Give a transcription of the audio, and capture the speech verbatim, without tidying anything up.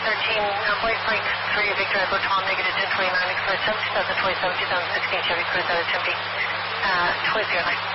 thirteen, uh, White Frank three, Victor Echo Tom, negative ten twenty-nine, express seven, two thousand twenty-seven, two thousand sixteen Chevy Cruze out of Tempe, uh, twenty oh nine.